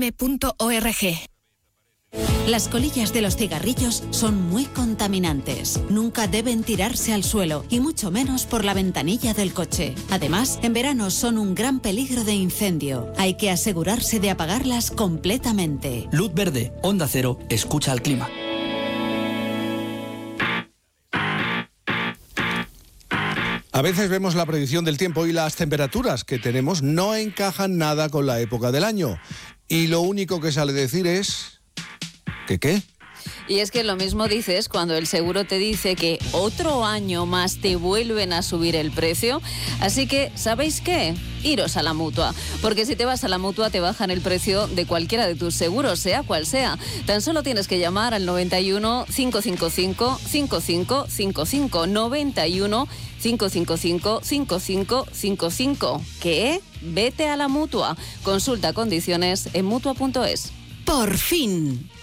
mutuam.org. Las colillas de los cigarrillos son muy contaminantes. Nunca deben tirarse al suelo y mucho menos por la ventanilla del coche. Además, en verano son un gran peligro de incendio. Hay que asegurarse de apagarlas completamente. Luz verde, Onda Cero, escucha al clima. A veces vemos la predicción del tiempo y las temperaturas que tenemos no encajan nada con la época del año. Y lo único que sale decir es... ¿Qué? Y es que lo mismo dices cuando el seguro te dice que otro año más te vuelven a subir el precio. Así que, ¿sabéis qué? Iros a la Mutua. Porque si te vas a la Mutua te bajan el precio de cualquiera de tus seguros, sea cual sea. Tan solo tienes que llamar al 91 555 5555. 91 555 5555. ¿Qué? Vete a la Mutua. Consulta condiciones en Mutua.es. ¡Por fin!